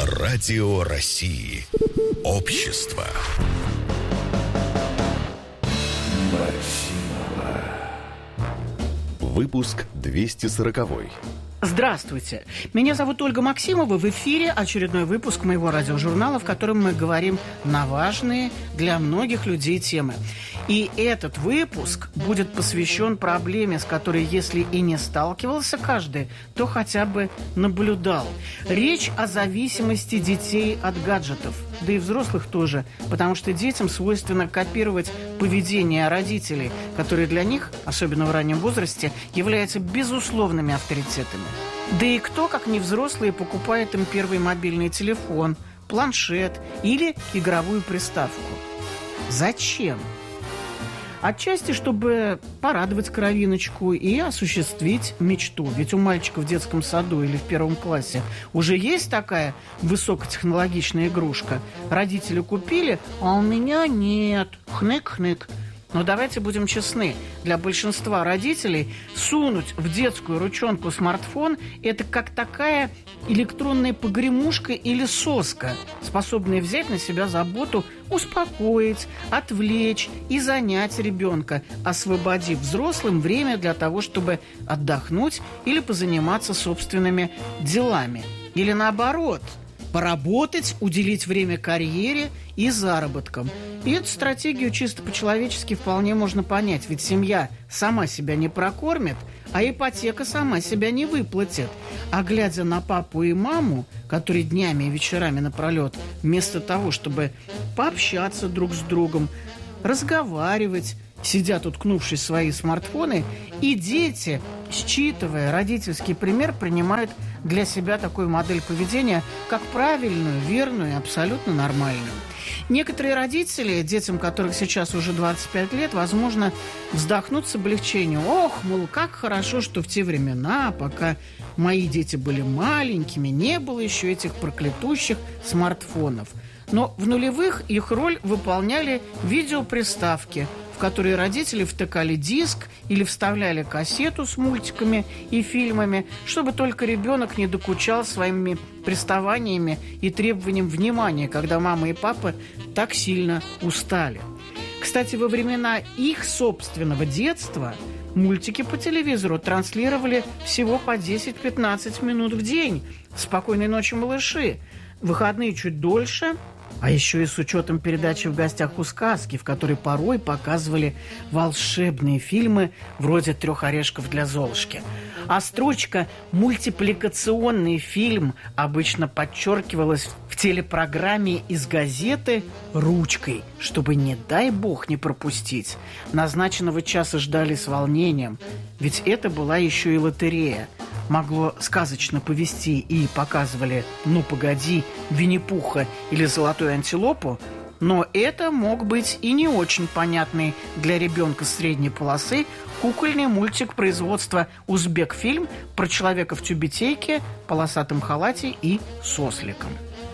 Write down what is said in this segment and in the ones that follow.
Радио России. Общество. Выпуск 240. Здравствуйте. Меня зовут Ольга Максимова. В эфире очередной выпуск моего радиожурнала, в котором мы говорим на важные для многих людей темы. И этот выпуск будет посвящен проблеме, с которой, если и не сталкивался каждый, то хотя бы наблюдал. Речь о зависимости детей от гаджетов, да и взрослых тоже, потому что детям свойственно копировать поведение родителей, которые для них, особенно в раннем возрасте, являются безусловными авторитетами. Да и кто, как не взрослые, покупает им первый мобильный телефон, планшет или игровую приставку? Зачем? Отчасти, чтобы порадовать кровиночку и осуществить мечту. Ведь у мальчика в детском саду или в первом классе уже есть такая высокотехнологичная игрушка. Родители купили, а у меня нет. Хнык-хнык. Но давайте будем честны, для большинства родителей сунуть в детскую ручонку смартфон – это как такая электронная погремушка или соска, способная взять на себя заботу, успокоить, отвлечь и занять ребенка, освободив взрослым время для того, чтобы отдохнуть или позаниматься собственными делами. Или наоборот – поработать, уделить время карьере и заработкам. И эту стратегию чисто по-человечески вполне можно понять, ведь семья сама себя не прокормит, а ипотека сама себя не выплатит. А глядя на папу и маму, которые днями и вечерами напролет, вместо того, чтобы пообщаться друг с другом, разговаривать, сидят, уткнувшись в свои смартфоны, и дети, считывая родительский пример, принимают для себя такую модель поведения как правильную, верную и абсолютно нормальную. Некоторые родители, детям которых сейчас уже 25 лет, возможно, вздохнут с облегчением. Ох, мол, как хорошо, что в те времена, пока мои дети были маленькими, не было еще этих проклятущих смартфонов. Но в нулевых их роль выполняли видеоприставки, в которые родители втыкали диск или вставляли кассету с мультиками и фильмами, чтобы только ребенок не докучал своими приставаниями и требованием внимания, когда мама и папа так сильно устали. Кстати, во времена их собственного детства мультики по телевизору транслировали всего по 10-15 минут в день. «Спокойной ночи, малыши», выходные чуть дольше. А еще и с учетом передачи «В гостях у сказки», в которой порой показывали волшебные фильмы вроде «Трех орешков для Золушки». А строчка «мультипликационный фильм» обычно подчеркивалась в телепрограмме из газеты ручкой, чтобы, не дай бог, не пропустить. Назначенного часа ждали с волнением, ведь это была еще и лотерея. Могло сказочно повести, и показывали «Ну, погоди», «Винни-Пуха» или «Золотую антилопу», но это мог быть и не очень понятный для ребенка средней полосы кукольный мультик производства «Узбекфильм» про человека в тюбетейке, полосатом халате и с осликом.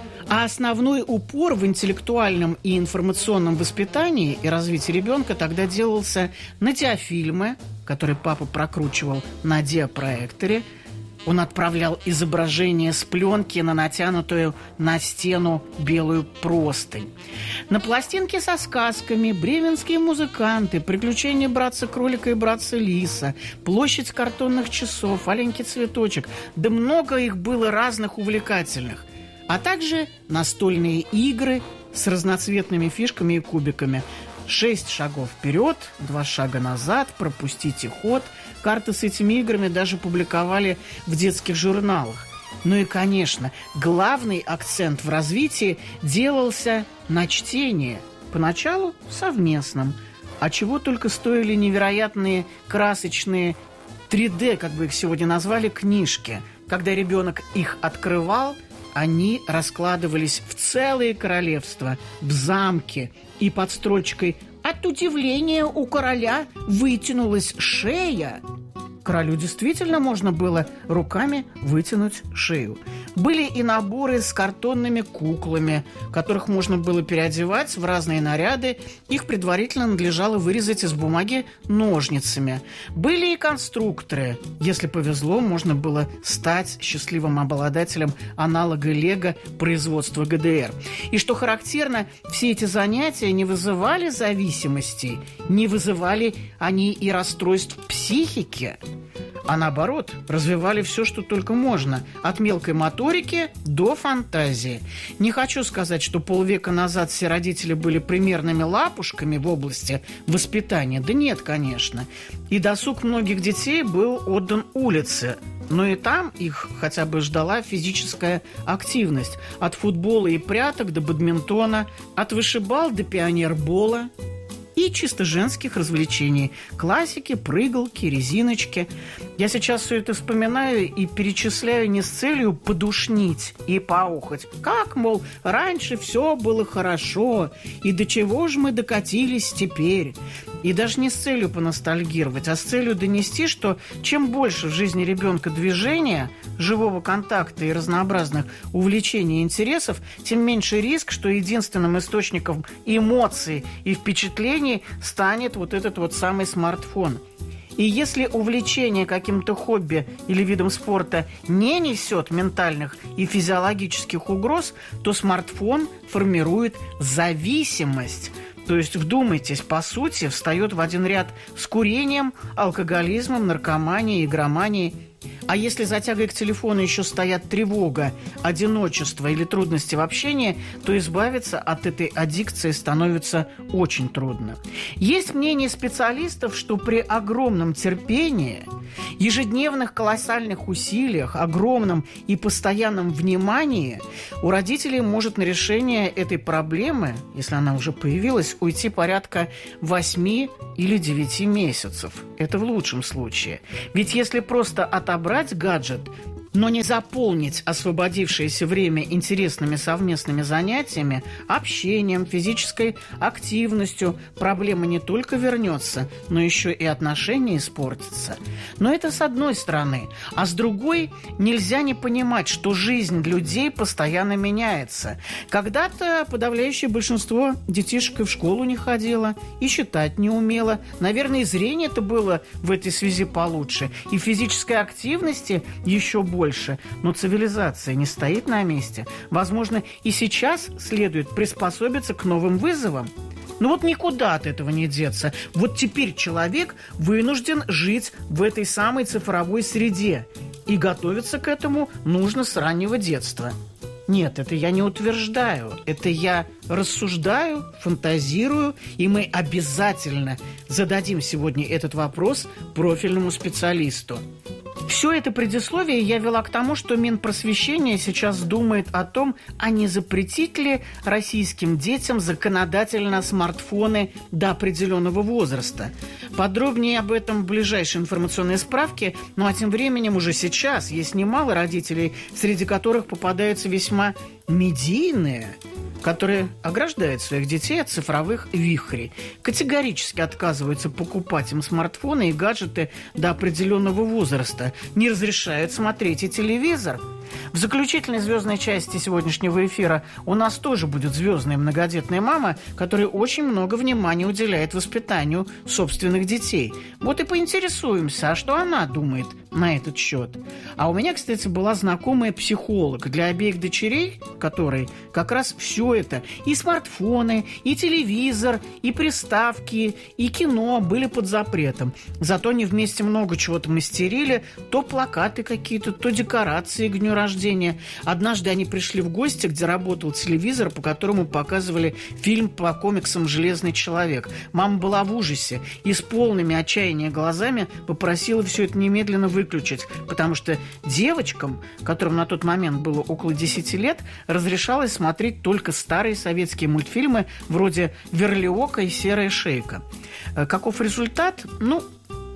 А основной упор в интеллектуальном и информационном воспитании и развитии ребенка тогда делался на диафильмы, которые папа прокручивал на диапроекторе. Он отправлял изображение с пленки на натянутую на стену белую простынь. На пластинки со сказками, бременские музыканты, приключения братца-кролика и братца-лиса, площадь картонных часов, аленький цветочек. Да много их было разных увлекательных. А также настольные игры с разноцветными фишками и кубиками. 6 шагов вперед, 2 шага назад, пропустите ход. Карты с этими играми даже публиковали в детских журналах. Ну и, конечно, главный акцент в развитии делался на чтении. Поначалу совместном. А чего только стоили невероятные красочные 3D, как бы их сегодня назвали, книжки. Когда ребенок их открывал, они раскладывались в целые королевства, в замки, и под строчкой «От удивления у короля вытянулась шея». королю действительно можно было руками вытянуть шею. Были и наборы с картонными куклами, которых можно было переодевать в разные наряды. Их предварительно надлежало вырезать из бумаги ножницами. Были и конструкторы. Если повезло, можно было стать счастливым обладателем аналога Лего производства ГДР. И что характерно, все эти занятия не вызывали зависимостей, не вызывали они и расстройств психики, а наоборот, развивали все, что только можно, от мелкой моторики до фантазии. Не хочу сказать, что полвека назад все родители были примерными лапушками в области воспитания. Да нет, конечно. И досуг многих детей был отдан улице. Но и там их хотя бы ждала физическая активность. От футбола и пряток до бадминтона, от вышибал до пионербола. И чисто женских развлечений. Классики, прыгалки, резиночки. Я сейчас все это вспоминаю и перечисляю не с целью подушнить и поохать. Как, мол, раньше все было хорошо, и до чего же мы докатились теперь? И даже не с целью поностальгировать, а с целью донести, что чем больше в жизни ребенка движения, живого контакта и разнообразных увлечений и интересов, тем меньше риск, что единственным источником эмоций и впечатлений станет вот этот вот самый смартфон. И если увлечение каким-то хобби или видом спорта не несет ментальных и физиологических угроз, то смартфон формирует зависимость. То есть, вдумайтесь, по сути, встает в один ряд с курением, алкоголизмом, наркоманией, игроманией. А если за тягой к телефону еще стоят тревога, одиночество или трудности в общении, то избавиться от этой аддикции становится очень трудно. Есть мнение специалистов, что при огромном терпении, ежедневных колоссальных усилиях, огромном и постоянном внимании у родителей может на решение этой проблемы, если она уже появилась, уйти порядка 8 или 9 месяцев. Это в лучшем случае. Ведь если просто отобрать гаджет, но не заполнить освободившееся время интересными совместными занятиями, общением, физической активностью, проблема не только вернется, но еще и отношения испортятся. Но это с одной стороны. А с другой, нельзя не понимать, что жизнь людей постоянно меняется. Когда-то подавляющее большинство детишек и в школу не ходило, и считать не умело. Наверное, и зрение-то было в этой связи получше, и физической активности еще больше. Но цивилизация не стоит на месте. Возможно, и сейчас следует приспособиться к новым вызовам. Но вот никуда от этого не деться. Вот теперь человек вынужден жить в этой самой цифровой среде. И готовиться к этому нужно с раннего детства. Нет, это я не утверждаю. Это я рассуждаю, фантазирую, и мы обязательно зададим сегодня этот вопрос профильному специалисту. Все это предисловие я вела к тому, что Минпросвещение сейчас думает о том, а не запретить ли российским детям законодательно смартфоны до определенного возраста. Подробнее об этом в ближайшей информационной справке. Ну а тем временем уже сейчас есть немало родителей, среди которых попадаются весьма медийные, которые ограждают своих детей от цифровых вихрей, категорически отказываются покупать им смартфоны и гаджеты до определенного возраста, не разрешают смотреть и телевизор. В заключительной звездной части сегодняшнего эфира у нас тоже будет звездная многодетная мама, которая очень много внимания уделяет воспитанию собственных детей. Вот и поинтересуемся, а что она думает на этот счет. А у меня, кстати, была знакомая психолог для обеих дочерей, которой как раз все это, и смартфоны, и телевизор, и приставки, и кино были под запретом. Зато они вместе много чего-то мастерили, то плакаты какие-то, то декорации к дню рождения. Однажды они пришли в гости, где работал телевизор, по которому показывали фильм по комиксам «Железный человек». Мама была в ужасе и с полными отчаяния глазами попросила все это немедленно выключить, потому что девочкам, которым на тот момент было около 10 лет, разрешалось смотреть только старые советские мультфильмы вроде «Верлиока» и «Серая шейка». Каков результат?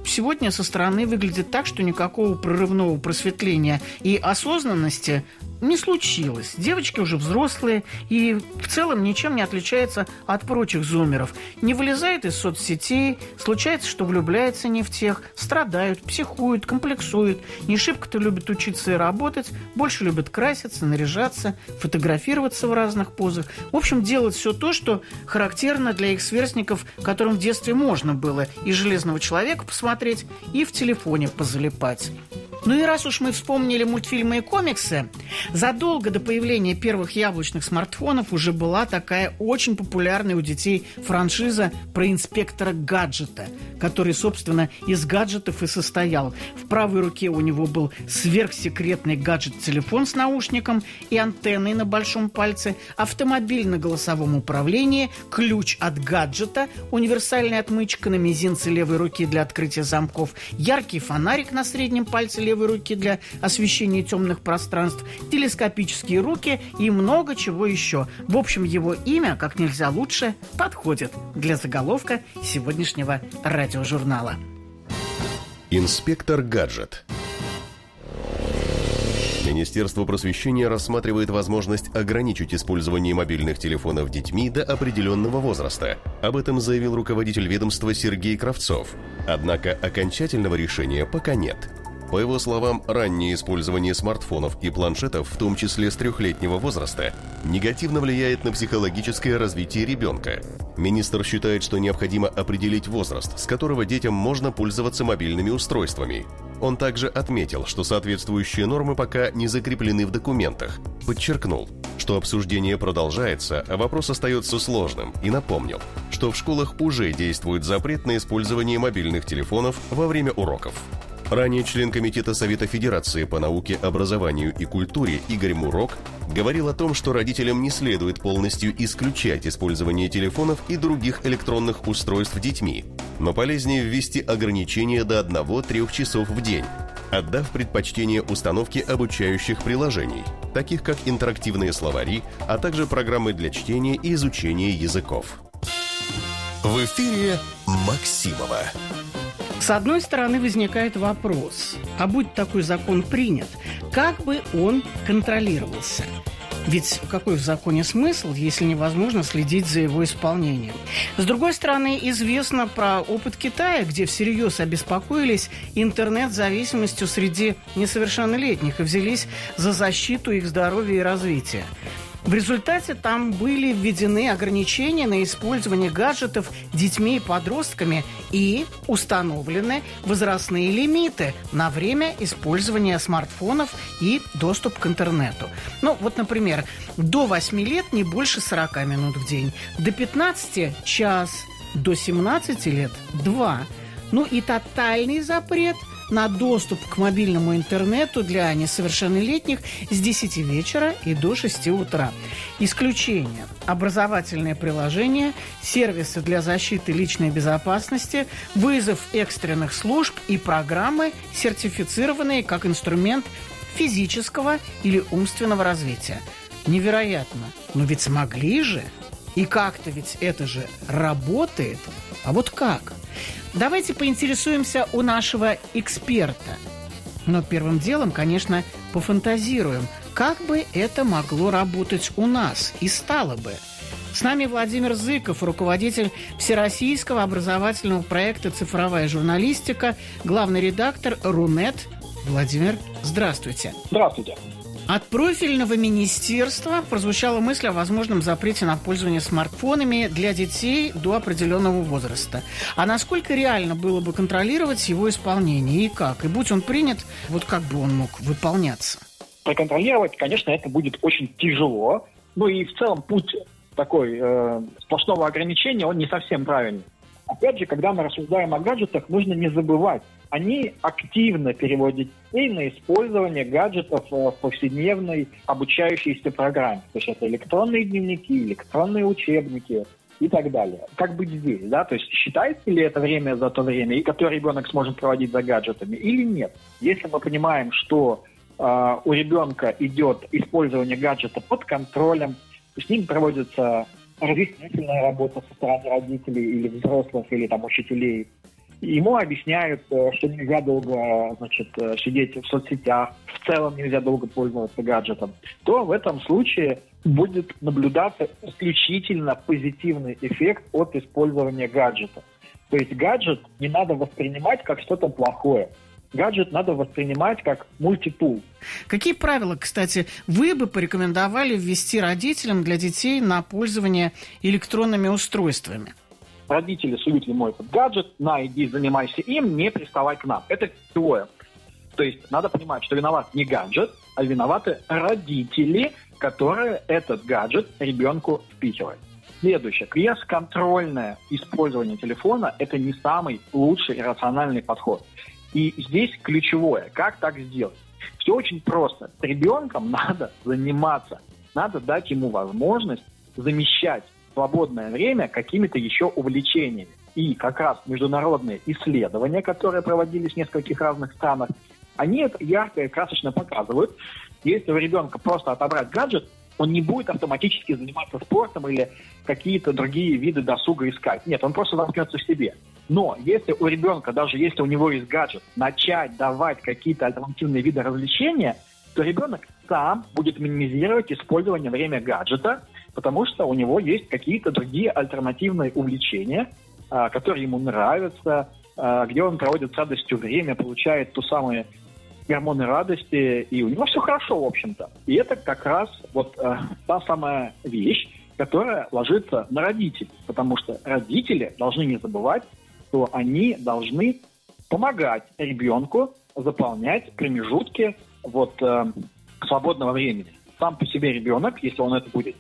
сегодня со стороны выглядит так, что никакого прорывного просветления и осознанности не случилось. Девочки уже взрослые и в целом ничем не отличаются от прочих зумеров. Не вылезает из соцсетей, случается, что влюбляется не в тех, страдают, психуют, комплексуют, не шибко-то любят учиться и работать, больше любят краситься, наряжаться, фотографироваться в разных позах. В общем, делать все то, что характерно для их сверстников, которым в детстве можно было и «Железного человека» посмотреть, и в телефоне позалипать. Ну и раз уж мы вспомнили мультфильмы и комиксы, задолго до появления первых яблочных смартфонов уже была такая очень популярная у детей франшиза про инспектора Гаджета, который, собственно, из гаджетов и состоял. В правой руке у него был сверхсекретный гаджет-телефон с наушником и антенной на большом пальце, автомобиль на голосовом управлении, ключ от гаджета, универсальная отмычка на мизинце левой руки для открытия замков, яркий фонарик на среднем пальце левой руки для освещения темных пространств, телескопические руки и много чего еще. В общем, его имя как нельзя лучше подходит для заголовка сегодняшнего радиожурнала. Инспектор Гаджет. Министерство просвещения рассматривает возможность ограничить использование мобильных телефонов детьми до определенного возраста. Об этом заявил руководитель ведомства Сергей Кравцов. Однако окончательного решения пока нет. По его словам, раннее использование смартфонов и планшетов, в том числе с 3-летнего возраста, негативно влияет на психологическое развитие ребенка. Министр считает, что необходимо определить возраст, с которого детям можно пользоваться мобильными устройствами. Он также отметил, что соответствующие нормы пока не закреплены в документах. Подчеркнул, что обсуждение продолжается, а вопрос остается сложным, и напомнил, что в школах уже действует запрет на использование мобильных телефонов во время уроков. Ранее член Комитета Совета Федерации по науке, образованию и культуре Игорь Мурок говорил о том, что родителям не следует полностью исключать использование телефонов и других электронных устройств детьми, но полезнее ввести ограничения до 1-3 часов в день, отдав предпочтение установке обучающих приложений, таких как интерактивные словари, а также программы для чтения и изучения языков. В эфире Максимова. С одной стороны, возникает вопрос, а будь такой закон принят, как бы он контролировался? Ведь какой в законе смысл, если невозможно следить за его исполнением? С другой стороны, известно про опыт Китая, где всерьез обеспокоились интернет-зависимостью среди несовершеннолетних и взялись за защиту их здоровья и развития. В результате там были введены ограничения на использование гаджетов детьми и подростками и установлены возрастные лимиты на время использования смартфонов и доступ к интернету. Ну, вот, например, до 8 лет не больше 40 минут в день, до 15 – час, до 17 лет – 2. Ну и тотальный запрет на доступ к мобильному интернету для несовершеннолетних с 10 вечера и до 6 утра. Исключение: образовательные приложения, сервисы для защиты личной безопасности, вызов экстренных служб и программы, сертифицированные как инструмент физического или умственного развития. Невероятно. Но ведь смогли же. И как-то ведь это же работает. А вот как? Давайте поинтересуемся у нашего эксперта. Но первым делом, конечно, пофантазируем, как бы это могло работать у нас и стало бы. С нами Владимир Зыков, руководитель всероссийского образовательного проекта «Цифровая журналистика», главный редактор РУНЕТ. Владимир, здравствуйте. Здравствуйте. От профильного министерства прозвучала мысль о возможном запрете на пользование смартфонами для детей до определенного возраста. А насколько реально было бы контролировать его исполнение и как? И будь он принят, вот как бы он мог выполняться? Проконтролировать, конечно, это будет очень тяжело. Ну и в целом путь такой сплошного ограничения, он не совсем правильный. Опять же, когда мы рассуждаем о гаджетах, нужно не забывать, они активно переводят детей на использование гаджетов в повседневной обучающейся программе. То есть это электронные дневники, электронные учебники и так далее. Как быть здесь, да? То есть считается ли это время за то время, которое ребенок сможет проводить за гаджетами, или нет? Если мы понимаем, что у ребенка идет использование гаджета под контролем, с ним проводится разъяснительная работа со стороны родителей или взрослых, или там учителей, ему объясняют, что нельзя долго, сидеть в соцсетях, в целом нельзя долго пользоваться гаджетом, то в этом случае будет наблюдаться исключительно позитивный эффект от использования гаджета. То есть гаджет не надо воспринимать как что-то плохое. Гаджет надо воспринимать как мультитул. Какие правила, кстати, вы бы порекомендовали ввести родителям для детей на пользование электронными устройствами? Родители суют ему этот гаджет, иди, занимайся им, не приставай к нам. Это ключевое. То есть надо понимать, что виноват не гаджет, а виноваты родители, которые этот гаджет ребенку впихивают. Следующее. Бесконтрольное использование телефона – это не самый лучший и рациональный подход. И здесь ключевое. Как так сделать? Все очень просто. С ребенком надо заниматься. Надо дать ему возможность замещать свободное время какими-то еще увлечениями. И как раз международные исследования, которые проводились в нескольких разных странах, они это ярко и красочно показывают. Если у ребенка просто отобрать гаджет, он не будет автоматически заниматься спортом или какие-то другие виды досуга искать. Нет, он просто замкнется в себе. Но если у ребенка, даже если у него есть гаджет, начать давать какие-то альтернативные виды развлечения, то ребенок сам будет минимизировать использование время гаджета, потому что у него есть какие-то другие альтернативные увлечения, которые ему нравятся, где он проводит с радостью время, получает ту самую гормоны радости, и у него все хорошо, в общем-то. И это как раз та самая вещь, которая ложится на родителей, потому что родители должны не забывать, что они должны помогать ребенку заполнять промежутки свободного времени. Сам по себе ребенок, если он это будет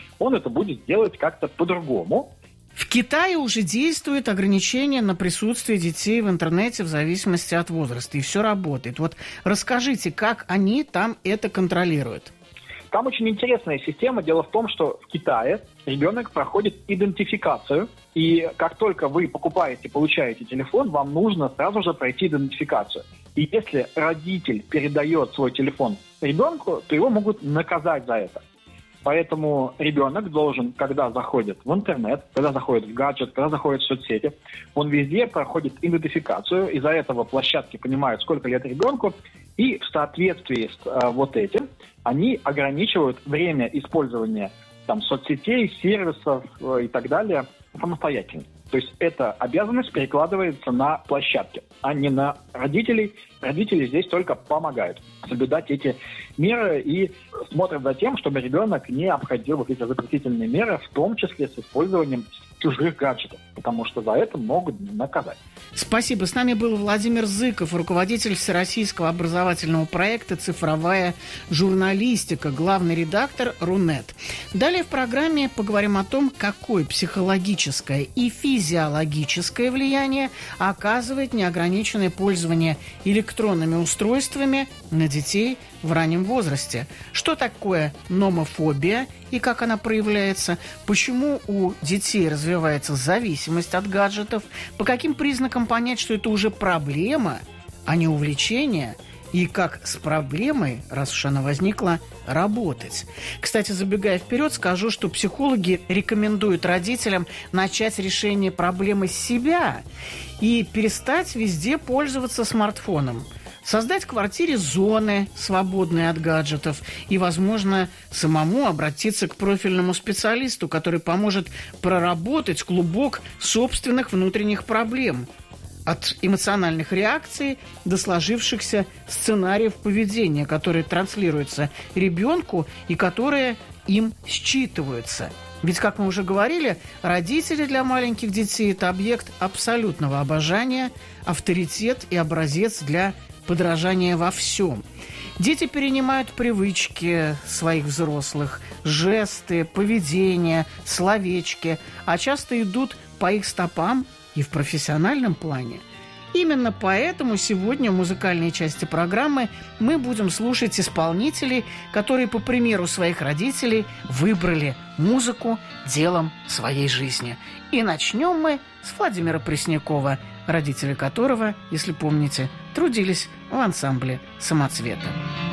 делать как-то по-другому. В Китае уже действует ограничение на присутствие детей в интернете в зависимости от возраста, и все работает. Расскажите, как они там это контролируют? Там очень интересная система. Дело в том, что в Китае ребенок проходит идентификацию, и как только вы получаете телефон, вам нужно сразу же пройти идентификацию. И если родитель передает свой телефон ребенку, то его могут наказать за это. Поэтому ребенок должен, когда заходит в интернет, когда заходит в гаджет, когда заходит в соцсети, он везде проходит идентификацию. Из-за этого площадки понимают, сколько лет ребенку, и в соответствии с этим они ограничивают время использования соцсетей, сервисов и так далее самостоятельно. То есть эта обязанность перекладывается на площадки, а не на родителей. Родители здесь только помогают соблюдать эти меры и смотрят за тем, чтобы ребенок не обходил эти запретительные меры, в том числе с использованием чужих гаджетов, потому что за это могут наказать. Спасибо. С нами был Владимир Зыков, руководитель Всероссийского образовательного проекта «Цифровая журналистика», главный редактор РУНЕТ. Далее в программе поговорим о том, какое психологическое и физиологическое влияние оказывает неограниченное пользование электронными устройствами на детей в раннем возрасте. Что такое номофобия и как она проявляется? Почему у детей развивается зависимость от гаджетов? По каким признакам понять, что это уже проблема, а не увлечение? И как с проблемой, раз уж она возникла, работать? Кстати, забегая вперед, скажу, что психологи рекомендуют родителям начать решение проблемы с себя и перестать везде пользоваться смартфоном. Создать в квартире зоны, свободные от гаджетов, и, возможно, самому обратиться к профильному специалисту, который поможет проработать клубок собственных внутренних проблем, от эмоциональных реакций до сложившихся сценариев поведения, которые транслируются ребенку и которые им считываются. Ведь, как мы уже говорили, родители для маленьких детей – это объект абсолютного обожания, авторитет и образец для подражания во всем. Дети перенимают привычки своих взрослых, жесты, поведение, словечки, а часто идут по их стопам и в профессиональном плане. Именно поэтому сегодня в музыкальной части программы мы будем слушать исполнителей, которые, по примеру своих родителей, выбрали музыку делом своей жизни. И начнем мы с Владимира Преснякова, родители которого, если помните, трудились в ансамбле «Самоцвета».